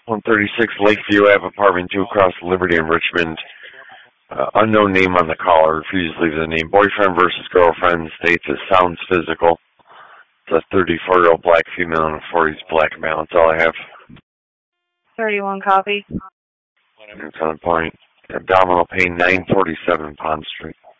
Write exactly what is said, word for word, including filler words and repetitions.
one thirty-six Lakeview Ave, apartment two across Liberty in Richmond. Uh, unknown name on the caller. Refuses to leave the name. Boyfriend versus girlfriend. States it sounds physical. It's a thirty-four-year-old black female and a forties black male. That's all I have. thirty-one copy. It's on the point. Abdominal pain, nine forty-seven Pond Street.